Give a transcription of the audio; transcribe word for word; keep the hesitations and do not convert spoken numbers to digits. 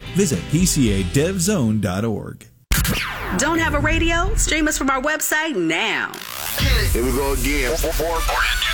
Visit p c a dev zone dot org. Don't have a radio? Stream us from our website now. Here we go again.